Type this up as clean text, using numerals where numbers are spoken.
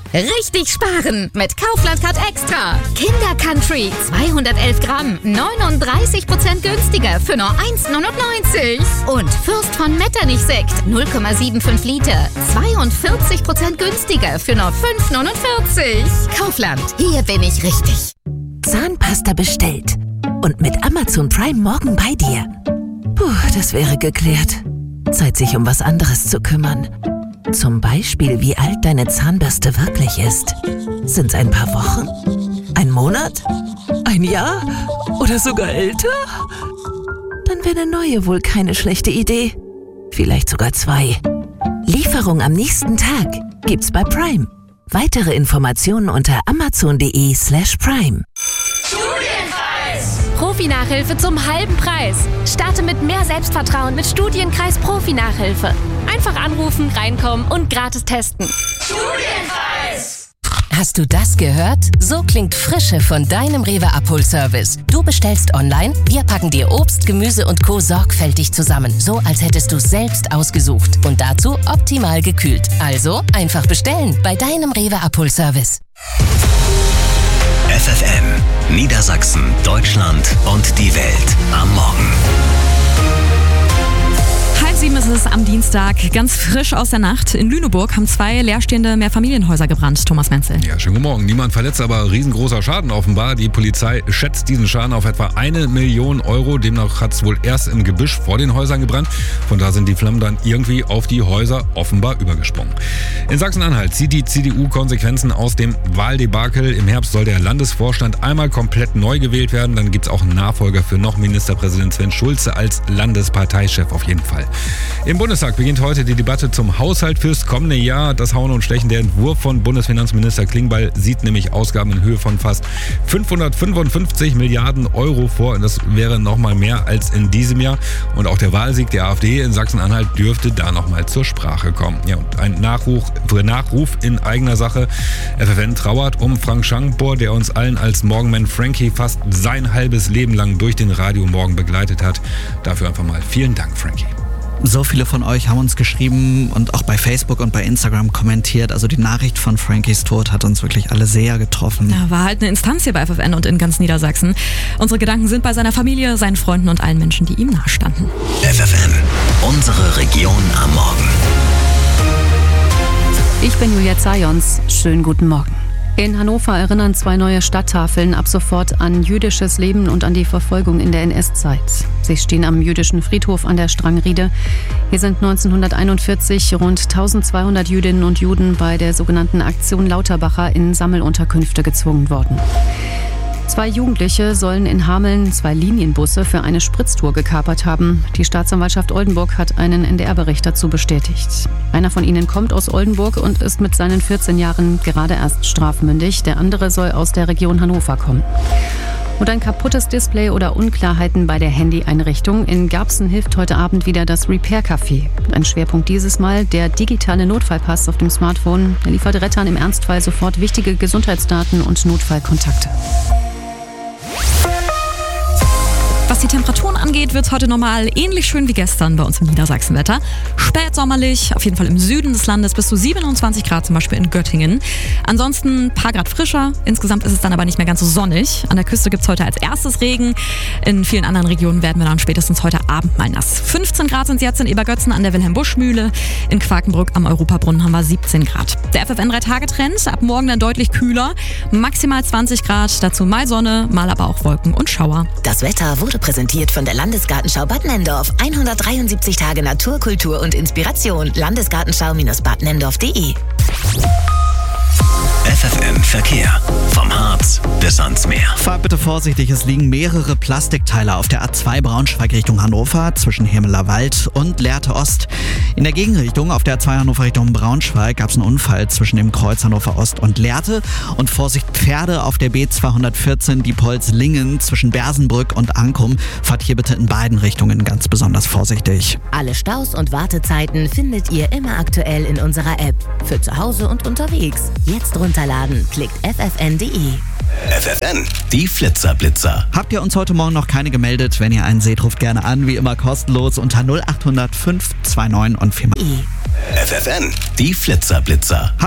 Richtig sparen mit Kaufland Card Extra. Kinder Country 211 Gramm, 39% günstiger für nur 1,99. Und Fürst von Metternich-Sekt 0,75 Liter, 42% günstiger für nur 5,49. Kaufland, hier bin ich richtig. Zahnpasta bestellt. Und mit Amazon Prime morgen bei dir. Puh, das wäre geklärt. Zeit, sich um was anderes zu kümmern. Zum Beispiel, wie alt deine Zahnbürste wirklich ist. Sind's ein paar Wochen? Ein Monat? Ein Jahr? Oder sogar älter? Dann wäre eine neue wohl keine schlechte Idee. Vielleicht sogar 2. Lieferung am nächsten Tag gibt's bei Prime. Weitere Informationen unter amazon.de/prime. Profi-Nachhilfe zum halben Preis. Starte mit mehr Selbstvertrauen mit Studienkreis Profi-Nachhilfe. Einfach anrufen, reinkommen und gratis testen. Studienpreis! Hast du das gehört? So klingt Frische von deinem Rewe Abholservice. Du bestellst online, wir packen dir Obst, Gemüse und Co. sorgfältig zusammen. So, als hättest du es selbst ausgesucht. Und dazu optimal gekühlt. Also einfach bestellen bei deinem Rewe Abholservice. FFN, Niedersachsen, Deutschland und die Welt am Morgen. 6:30 ist es am Dienstag, ganz frisch aus der Nacht. In Lüneburg haben 2 leerstehende Mehrfamilienhäuser gebrannt. Thomas Menzel. Ja, schönen guten Morgen. Niemand verletzt, aber riesengroßer Schaden offenbar. Die Polizei schätzt diesen Schaden auf etwa 1 Million Euro. Demnach hat es wohl erst im Gebüsch vor den Häusern gebrannt. Von da sind die Flammen dann irgendwie auf die Häuser offenbar übergesprungen. In Sachsen-Anhalt zieht die CDU Konsequenzen aus dem Wahldebakel. Im Herbst soll der Landesvorstand einmal komplett neu gewählt werden. Dann gibt es auch einen Nachfolger für noch Ministerpräsident Sven Schulze als Landesparteichef auf jeden Fall. Im Bundestag beginnt heute die Debatte zum Haushalt fürs kommende Jahr. Das Hauen und Stechen, der Entwurf von Bundesfinanzminister Klingbeil sieht nämlich Ausgaben in Höhe von fast 555 Milliarden Euro vor. Und das wäre nochmal mehr als in diesem Jahr. Und auch der Wahlsieg der AfD in Sachsen-Anhalt dürfte da nochmal zur Sprache kommen. Ja, und ein Nachruf in eigener Sache. FFN trauert um Frank Schangbor, der uns allen als Morgenman Frankie fast sein halbes Leben lang durch den Radiomorgen begleitet hat. Dafür einfach mal vielen Dank, Frankie. So viele von euch haben uns geschrieben und auch bei Facebook und bei Instagram kommentiert. Also die Nachricht von Frankies Tod hat uns wirklich alle sehr getroffen. Ja, war halt eine Instanz hier bei FFN und in ganz Niedersachsen. Unsere Gedanken sind bei seiner Familie, seinen Freunden und allen Menschen, die ihm nahestanden. FFN, unsere Region am Morgen. Ich bin Julia Zajons. Schönen guten Morgen. In Hannover erinnern 2 neue Stadttafeln ab sofort an jüdisches Leben und an die Verfolgung in der NS-Zeit. Sie stehen am jüdischen Friedhof an der Strangriede. Hier sind 1941 rund 1200 Jüdinnen und Juden bei der sogenannten Aktion Lauterbacher in Sammelunterkünfte gezwungen worden. 2 Jugendliche sollen in Hameln 2 Linienbusse für eine Spritztour gekapert haben. Die Staatsanwaltschaft Oldenburg hat einen NDR-Bericht dazu bestätigt. Einer von ihnen kommt aus Oldenburg und ist mit seinen 14 Jahren gerade erst strafmündig. Der andere soll aus der Region Hannover kommen. Und ein kaputtes Display oder Unklarheiten bei der Handyeinrichtung. In Garbsen hilft heute Abend wieder das Repair-Café. Ein Schwerpunkt dieses Mal der digitale Notfallpass auf dem Smartphone. Er liefert Rettern im Ernstfall sofort wichtige Gesundheitsdaten und Notfallkontakte. Was die Temperaturen angeht, wird es heute normal ähnlich schön wie gestern bei uns im Niedersachsenwetter. Spätsommerlich, auf jeden Fall im Süden des Landes bis zu 27 Grad, zum Beispiel in Göttingen. Ansonsten ein paar Grad frischer. Insgesamt ist es dann aber nicht mehr ganz so sonnig. An der Küste gibt es heute als erstes Regen. In vielen anderen Regionen werden wir dann spätestens heute Abend mal nass. 15 Grad sind es jetzt in Ebergötzen an der Wilhelm-Busch-Mühle. In Quakenbrück am Europabrunnen haben wir 17 Grad. Der FFN 3-Tage-Trend, ab morgen dann deutlich kühler. Maximal 20 Grad, dazu mal Sonne, mal aber auch Wolken und Schauer. Das Wetter wurde präsentiert von der Landesgartenschau Bad Nenndorf. 173 Tage Natur, Kultur und Inspiration. Landesgartenschau-badnenndorf.de. FFN Verkehr. Vom Harz bis ans Meer. Fahrt bitte vorsichtig, es liegen mehrere Plastikteile auf der A2 Braunschweig Richtung Hannover zwischen Hirmeler Wald und Lehrte Ost. In der Gegenrichtung auf der A2 Hannover Richtung Braunschweig gab es einen Unfall zwischen dem Kreuz Hannover Ost und Lehrte. Und Vorsicht Pferde auf der B214 Diepholz-Lingen zwischen Bersenbrück und Ankum. Fahrt hier bitte in beiden Richtungen ganz besonders vorsichtig. Alle Staus und Wartezeiten findet ihr immer aktuell in unserer App. Für zu Hause und unterwegs. Jetzt runterladen. Klickt ffn.de. FFN, die Flitzer-Blitzer. Habt ihr uns heute Morgen noch keine gemeldet? Wenn ihr einen seht, ruft gerne an, wie immer kostenlos unter 0800 529 und 4. FFN, die Flitzer-Blitzer.